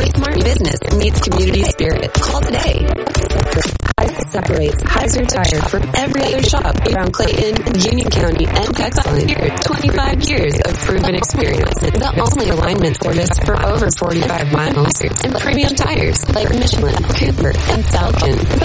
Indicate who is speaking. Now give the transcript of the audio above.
Speaker 1: where smart business meets community spirit. Call today. Separates Heiser Tire from every other shop around Clayton, Union County, and Exxon. 25 years of proven experience. The only alignment service for over 45 miles. And premium tires like Michelin, Cooper, and Falcon.